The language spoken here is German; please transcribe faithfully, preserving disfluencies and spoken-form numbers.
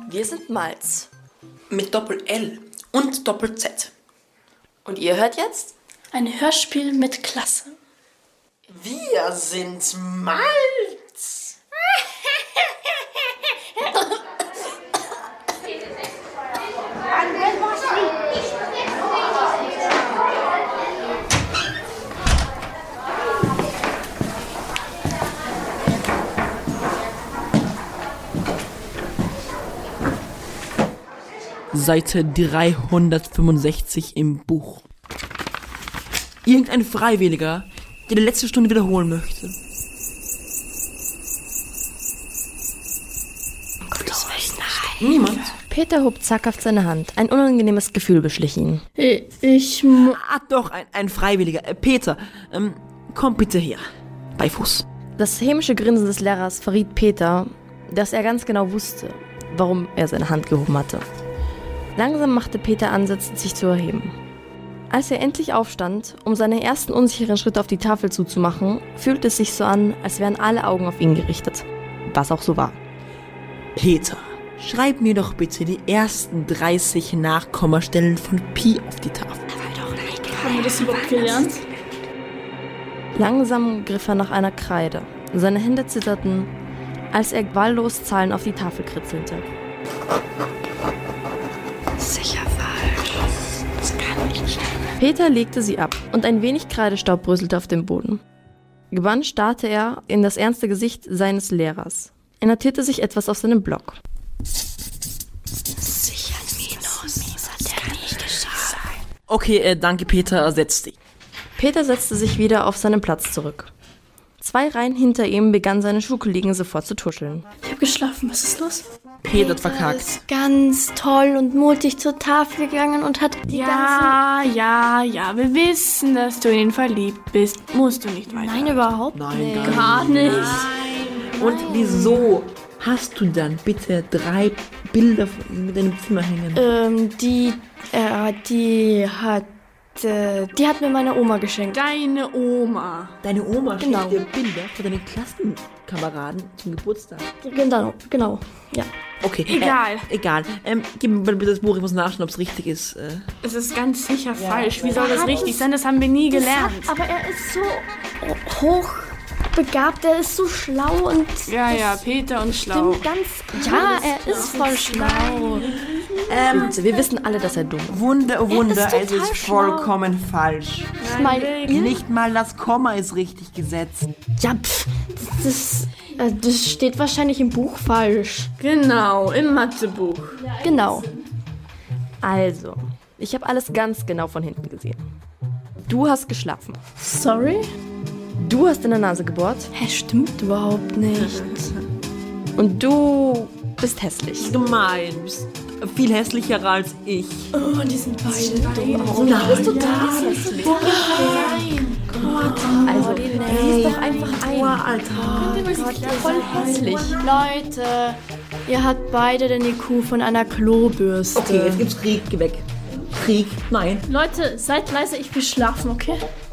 Wir sind Malz. Mit Doppel-L und Doppel-Z. Und ihr hört jetzt? Ein Hörspiel mit Klasse. Wir sind Malz. Seite dreihundertfünfundsechzig im Buch. Irgendein Freiwilliger, der die letzte Stunde wiederholen möchte. Niemand. Peter hob zaghaft seine Hand. Ein unangenehmes Gefühl beschlich ihn. Ich mu... Ah, doch, ein, ein Freiwilliger. Äh, Peter, ähm, komm bitte her. Bei Fuß. Das hämische Grinsen des Lehrers verriet Peter, dass er ganz genau wusste, warum er seine Hand gehoben hatte. Langsam machte Peter Ansätze, sich zu erheben. Als er endlich aufstand, um seine ersten unsicheren Schritte auf die Tafel zuzumachen, fühlte es sich so an, als wären alle Augen auf ihn gerichtet. Was auch so war. Peter, schreib mir doch bitte die ersten dreißig Nachkommastellen von Pi auf die Tafel. Haben wir das überhaupt gelernt? Langsam griff er nach einer Kreide. Seine Hände zitterten, als er wahllos Zahlen auf die Tafel kritzelte. Sicher falsch. Das kann nicht stimmen. Peter legte sie ab und ein wenig Kreidestaub bröselte auf dem Boden. Gebannt starrte er in das ernste Gesicht seines Lehrers. Er notierte sich etwas auf seinem Block. Sicher Minus. Das kann nicht geschah sein. Okay, äh, danke Peter, setz dich. Peter setzte sich wieder auf seinen Platz zurück. Zwei Reihen hinter ihm begannen seine Schulkollegen sofort zu tuscheln. Ich habe geschlafen, was ist los? Peter hat verkackt. Ist ganz toll und mutig zur Tafel gegangen und hat die Ja, ja, ja, wir wissen, dass du in ihn verliebt bist. Musst du nicht weiter. ganzen... Nein, überhaupt Nein, nicht. gar Gar nicht. Und wieso hast du dann bitte drei Bilder von- mit deinem Zimmer hängen? Ähm, die, äh, die hat, äh, die hat mir meine Oma geschenkt. Deine Oma. Deine Oma Genau. schickt dir Bilder von deinen Klassenkameraden zum Geburtstag. Genau, genau, ja. Egal. Okay, Äh, egal. Ähm, gib mir bitte das Buch, ich muss nachschauen, ob es richtig ist. Äh, Es ist ganz sicher falsch. Wie soll das richtig sein? Das haben wir nie gelernt. Aber er ist so hochbegabt, er ist so schlau und... Ja, ja, Peter und Schlau. Stimmt ganz... Ja, er ist voll schlau. ähm, Wir wissen alle, dass er dumm ist. Wunder, Wunder, Er ist es total ist schlau. vollkommen falsch. Ich meine, Nicht mal das Komma ist richtig gesetzt. ja, pff, das, äh, das steht wahrscheinlich im Buch falsch. Genau, im Mathebuch. Genau. Also, ich habe alles ganz genau von hinten gesehen. Du hast geschlafen. Sorry? Du hast in der Nase gebohrt. Hä, stimmt überhaupt nicht. Und du bist hässlich. Gemein, du bist viel hässlicher als ich. Oh, die sind beide dumm. Nein, bist du total hässlich. Also, lies doch einfach ein. Alter. Du bist voll hässlich. Leute, ihr habt beide den I Q von einer Klobürste. Okay, jetzt gibt's Krieg, geh weg. Krieg, nein. Leute, seid leise, ich will schlafen, okay?